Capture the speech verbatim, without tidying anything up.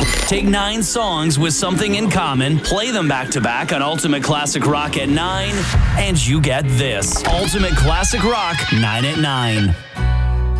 Take nine songs with something in common, play them back to back on Ultimate Classic Rock at nine, and you get this. Ultimate Classic Rock, nine at nine.